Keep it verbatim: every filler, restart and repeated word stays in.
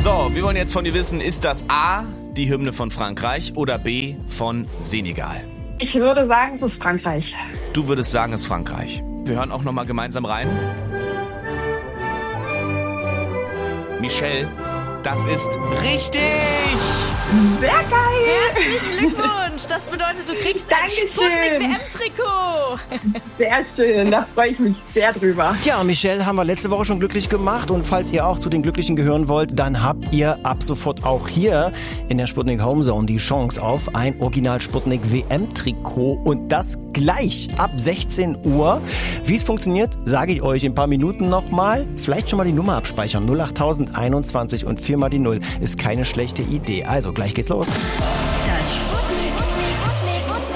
So, wir wollen jetzt von dir wissen, ist das A, die Hymne von Frankreich oder B, von Senegal? Ich würde sagen, es ist Frankreich. Du würdest sagen, es ist Frankreich. Wir hören auch nochmal gemeinsam rein. Michelle, das ist richtig! Sehr geil! Herzlichen Glückwunsch! Das bedeutet, du kriegst ein Sputnik W M-Trikot. Sehr schön, da freue ich mich sehr drüber. Tja, Michelle haben wir letzte Woche schon glücklich gemacht und falls ihr auch zu den Glücklichen gehören wollt, dann habt ihr ab sofort auch hier in der Sputnik Homezone die Chance auf ein Original Sputnik W M-Trikot und das gleich ab sechzehn Uhr. Wie es funktioniert, sage ich euch in ein paar Minuten nochmal. Vielleicht schon mal die Nummer abspeichern. null acht tausend einundzwanzig und viermal die Null ist keine schlechte Idee. Also gleich geht's los.